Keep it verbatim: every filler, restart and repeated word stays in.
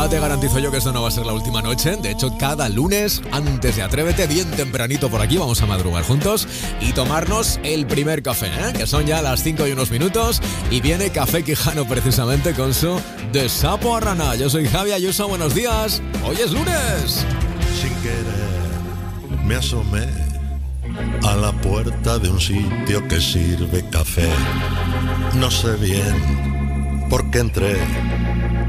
Ya te garantizo yo que esto no va a ser la última noche. De hecho, cada lunes, antes de Atrévete, bien tempranito por aquí, vamos a madrugar juntos y tomarnos el primer café, ¿eh? Que son ya las cinco y unos minutos. Y viene Café Quijano precisamente con su De Sapo a Rana. Yo soy Javi Ayuso, buenos días. Hoy es lunes. Sin querer me asomé a la puerta de un sitio que sirve café. No sé bien por qué entré,